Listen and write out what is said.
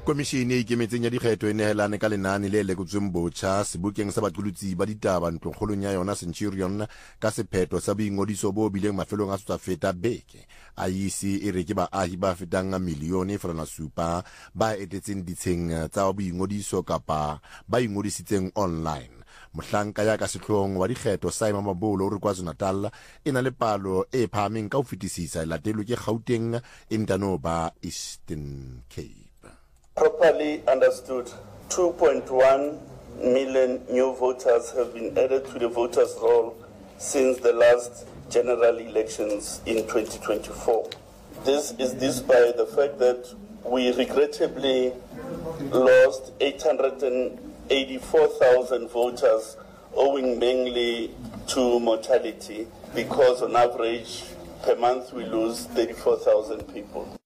Komishene e ikemetseng ya dikgetho e nehelane ka lenane le lekotsweng botjha sebokeng sa baqolotsi ba ditaba ntlokgolong ya yona Centurion ka sephetho sa boingodiso bo bileng mafelong a feta beke. IEC e re ke baahi ba fetang milione supa ba etetseng ditsheng tsa boingodiso kapa ba ingodisitseng online. Mohlanka ya ka sehloohong wa dikgetho Simon Mabolo o re KwaZulu-Natal e na le palo e phahameng ka ho fetisisa e latelwe ke Gauteng e ntano ba Eastern Cape. Properly understood, 2.1 million new voters have been added to the voters' roll since the last general elections in 2024. This is despite the fact that we regrettably lost 884,000 voters, owing mainly to mortality, because on average per month we lose 34,000 people.